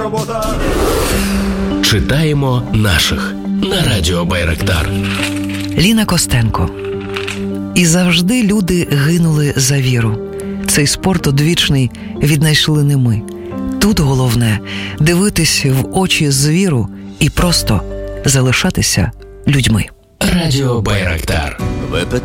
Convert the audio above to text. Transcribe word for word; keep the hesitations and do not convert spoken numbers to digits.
Читаємо наших на радіо Байрактар. Ліна Костенко. І завжди люди гинули за віру. Цей спорт одвічний віднайшли не ми. Тут головне – дивитись в очі звіру і просто залишатися людьми. Радіо Байрактар.